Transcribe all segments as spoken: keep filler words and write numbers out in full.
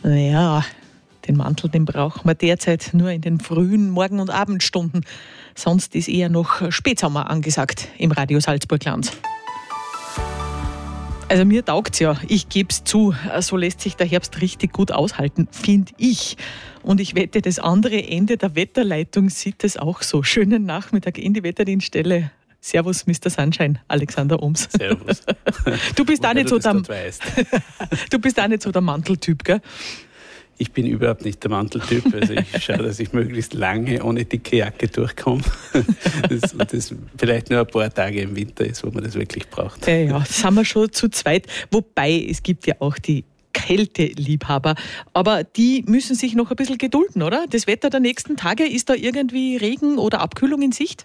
Naja, den Mantel, den braucht man derzeit nur in den frühen Morgen- und Abendstunden. Sonst ist eher noch Spätsommer angesagt im Radio Salzburgland. Also mir taugt's ja, ich geb's zu, so lässt sich der Herbst richtig gut aushalten, finde ich. Und ich wette, das andere Ende der Wetterleitung sieht es auch so. Schönen Nachmittag in die Wetterdienststelle. Servus, Mister Sunshine, Alexander Ohms. Servus. Du bist auch nicht so der, weißt. du bist auch nicht so der Manteltyp, gell? Ich bin überhaupt nicht der Manteltyp. Also ich schaue, dass ich möglichst lange ohne dicke Jacke durchkomme. Das, das vielleicht nur ein paar Tage im Winter ist, wo man das wirklich braucht. Ja, ja, das haben wir schon zu zweit. Wobei, es gibt ja auch die Kälteliebhaber. Aber die müssen sich noch ein bisschen gedulden, oder? Das Wetter der nächsten Tage, ist da irgendwie Regen oder Abkühlung in Sicht?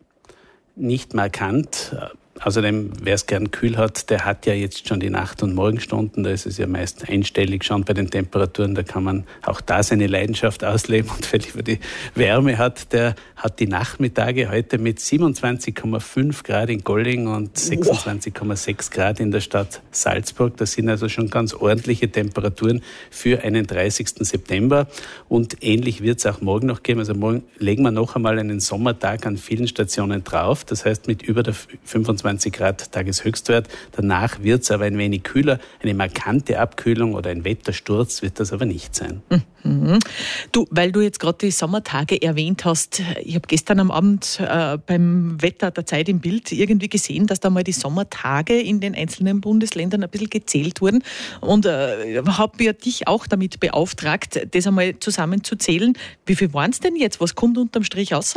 Nicht markant. Außerdem, wer es gern kühl hat, der hat ja jetzt schon die Nacht- und Morgenstunden. Da ist es ja meist einstellig schon bei den Temperaturen. Da kann man auch da seine Leidenschaft ausleben. Und wer lieber die Wärme hat, der hat die Nachmittage heute mit siebenundzwanzig Komma fünf Grad in Golling und sechsundzwanzig Komma sechs Grad in der Stadt Salzburg. Das sind also schon ganz ordentliche Temperaturen für einen dreißigsten September. Und ähnlich wird es auch morgen noch geben. Also morgen legen wir noch einmal einen Sommertag an vielen Stationen drauf. Das heißt mit über der fünfundzwanzig Grad Tageshöchstwert. Danach wird es aber ein wenig kühler. Eine markante Abkühlung oder ein Wettersturz wird das aber nicht sein. Mhm. Du, weil du jetzt gerade die Sommertage erwähnt hast, ich habe gestern am Abend äh, beim Wetter der Zeit im Bild irgendwie gesehen, dass da mal die Sommertage in den einzelnen Bundesländern ein bisschen gezählt wurden und äh, habe ja dich auch damit beauftragt, das einmal zusammenzuzählen. Wie viel waren es denn jetzt? Was kommt unterm Strich raus?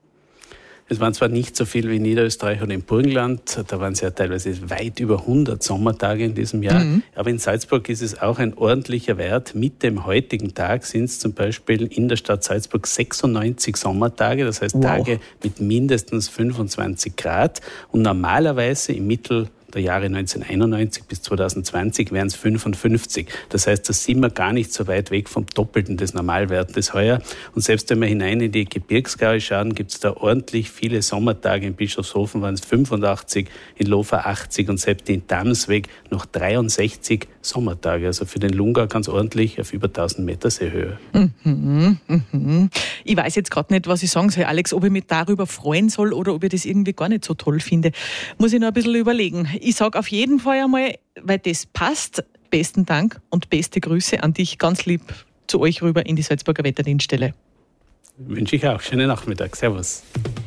Es waren zwar nicht so viel wie in Niederösterreich oder im Burgenland, da waren es ja teilweise weit über hundert Sommertage in diesem Jahr, mhm. aber in Salzburg ist es auch ein ordentlicher Wert. Mit dem heutigen Tag sind es zum Beispiel in der Stadt Salzburg sechsundneunzig Sommertage, das heißt wow. Tage mit mindestens fünfundzwanzig Grad und normalerweise im Mittel der Jahre neunzehnhunderteinundneunzig bis zweitausendzwanzig wären es fünfundfünfzig. Das heißt, da sind wir gar nicht so weit weg vom Doppelten des Normalwertes heuer. Und selbst wenn wir hinein in die Gebirgsgaue schauen, gibt es da ordentlich viele Sommertage. In Bischofshofen waren es fünfundachtzig, in Lofa achtzig und selbst in Damsweg noch dreiundsechzig Sommertage. Also für den Lungau ganz ordentlich auf über tausend Meter Seehöhe. Mhm, mhm. Ich weiß jetzt gerade nicht, was ich sagen soll, Alex, ob ich mich darüber freuen soll oder ob ich das irgendwie gar nicht so toll finde. Muss ich noch ein bisschen überlegen. Ich sage auf jeden Fall einmal, weil das passt, besten Dank und beste Grüße an dich, ganz lieb zu euch rüber in die Salzburger Wetterdienststelle. Wünsche ich auch. Schönen Nachmittag. Servus.